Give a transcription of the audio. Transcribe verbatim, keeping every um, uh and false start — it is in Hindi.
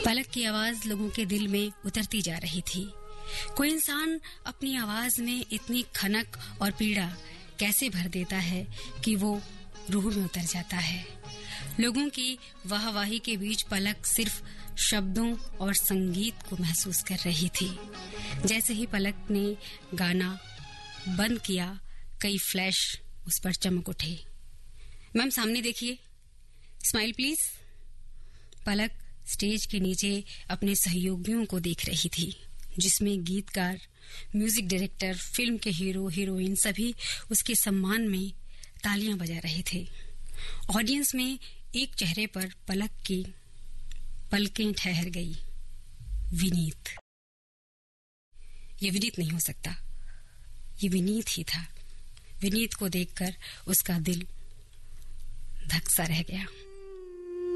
पलक की आवाज लोगों के दिल में उतरती जा रही थी। कोई इंसान अपनी आवाज में इतनी खनक और पीड़ा कैसे भर देता है कि वो रूह में उतर जाता है। लोगों की वाहवाही के बीच पलक सिर्फ शब्दों और संगीत को महसूस कर रही थी। जैसे ही पलक ने गाना बंद किया, कई फ्लैश उस पर चमक उठे। मैम सामने देखिए, स्माइल प्लीज। पलक स्टेज के नीचे अपने सहयोगियों को देख रही थी, जिसमें गीतकार, म्यूजिक डायरेक्टर, फिल्म के हीरो हीरोइन सभी उसके सम्मान में तालियां बजा रहे थे। ऑडियंस में एक चेहरे पर पलक की पलकें ठहर गई। विनीत। ये विनीत नहीं हो सकता, ये विनीत ही था। विनीत को देखकर उसका दिल धक सा रह गया।